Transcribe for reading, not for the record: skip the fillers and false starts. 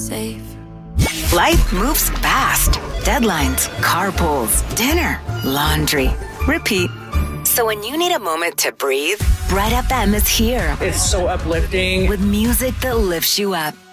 safe. Life moves fast. Deadlines, carpools, dinner, laundry, repeat. So when you need a moment to breathe, Bright FM is here It's so uplifting. with music that lifts you up.